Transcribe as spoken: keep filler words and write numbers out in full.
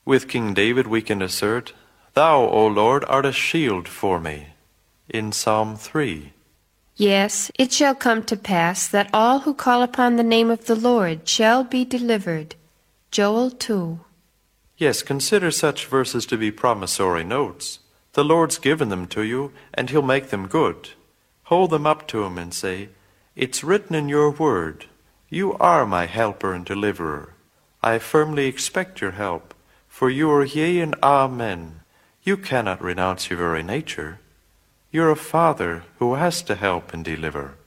With King David we can assert, Thou, O Lord, art a shield for me, in Psalm three. Yes, it shall come to pass that all who call upon the name of the Lord shall be delivered. Joel two. Yes, consider such verses to be promissory notes. The Lord's given them to you, and He'll make them good. Hold them up to Him and say, It's written in your word, You are my helper and deliverer. I firmly expect your help, for you are yea and amen. You cannot renounce your very nature. You're a Father who has to help and deliver.